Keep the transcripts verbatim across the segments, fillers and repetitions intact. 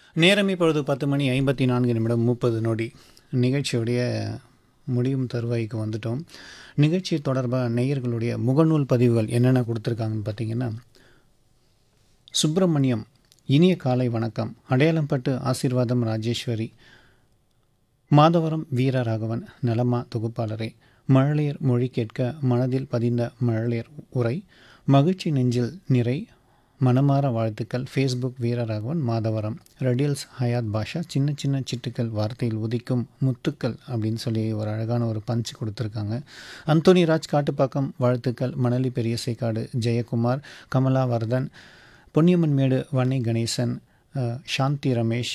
நேரம் இப்பொழுது பத்து மணி ஐம்பத்தி நான்கு நிமிடம் முப்பது நொடி. நிகழ்ச்சியுடைய முடியும் தருவாய்க்கு வந்துட்டோம். நிகழ்ச்சி தொடர்பாக நேயர்களுடைய முகநூல் பதிவுகள் என்னென்ன கொடுத்துருக்காங்கன்னு பார்த்தீங்கன்னா, சுப்பிரமணியம் இனிய காலை வணக்கம். அடையாளம்பட்டு ஆசீர்வாதம் ராஜேஸ்வரி, மாதவரம் வீரராகவன் நலமா தொகுப்பாளரே, மழலையர் மொழி கேட்க மனதில் பதிந்த மழலையர் உரை, மகிழ்ச்சி நெஞ்சில் நிறை மனமார வாழ்த்துக்கள். ஃபேஸ்புக் வீரராகவன் மாதவரம், ரெடியல்ஸ் ஹயாத் பாஷா, சின்ன சின்ன சிட்டுக்கள் வார்த்தையில் உதிக்கும் முத்துக்கள் அப்படின்னு சொல்லி ஒரு அழகான ஒரு பஞ்ச் கொடுத்துருக்காங்க. அந்தோனி ராஜ் காட்டுப்பாக்கம் வாழ்த்துக்கள். மணலி பெரிய சேக்காடு ஜெயக்குமார், கமலா வர்தன், பொன்னியம்மன் மேடு வன்னை கணேசன், சாந்தி ரமேஷ்,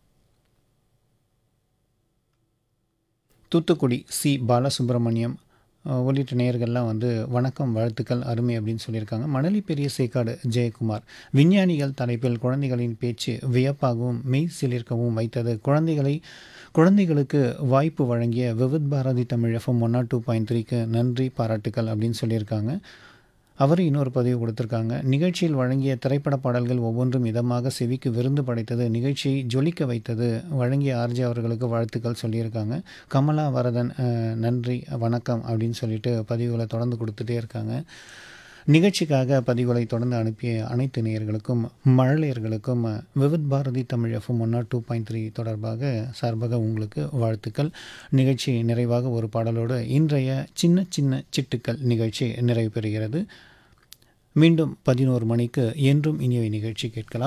தூத்துக்குடி சி பாலசுப்ரமணியம் உள்ளிட்ட நேயர்கள்லாம் வந்து வணக்கம் வாழ்த்துக்கள் அருமை அப்படின்னு சொல்லியிருக்காங்க. மணலி பெரிய சேக்காடு ஜெயக்குமார், விஞ்ஞானிகள் தலைப்பில் குழந்தைகளின் பேச்சு வியப்பாகவும் மெய் சிலிர்க்கவும் வைத்தது. குழந்தைகளை குழந்தைகளுக்கு வாய்ப்பு வழங்கிய Vividh Bharathi Tamil FM one not two point த்ரீக்கு நன்றி பாராட்டுக்கள் அப்படின்னு சொல்லியிருக்காங்க. அவர் இன்னொரு பதிவு கொடுத்துருக்காங்க. நிகழ்ச்சியில் வழங்கிய திரைப்பட பாடல்கள் ஒவ்வொன்றும் இதமாக செவிக்கு விருந்து படைத்தது, நிகழ்ச்சியை ஜொலிக்க வைத்தது. வழங்கிய ஆர்ஜே அவர்களுக்கு வாழ்த்துக்கள் சொல்லியிருக்காங்க. கமலா வரதன் நன்றி வணக்கம் அப்படின்னு சொல்லிட்டு பதிவுகளை தொடர்ந்து கொடுத்துட்டே இருக்காங்க. நிகழ்ச்சிக்காக பதிவுகளை தொடர்ந்து அனுப்பிய அனைத்து நேயர்களுக்கும் மழலையர்களுக்கும் Vividh Bharathi Tamil FM one not two point three தொடர்பாக சார்பாக உங்களுக்கு வாழ்த்துக்கள். நிகழ்ச்சி நிறைவாக ஒரு பாடலோடு இன்றைய சின்ன சின்ன சிட்டுக்கள் நிகழ்ச்சி நிறைவு பெறுகிறது. மீண்டும் பதினோரு மணிக்கு என்றும் இனிய நிகழ்ச்சி கேட்கலாம்.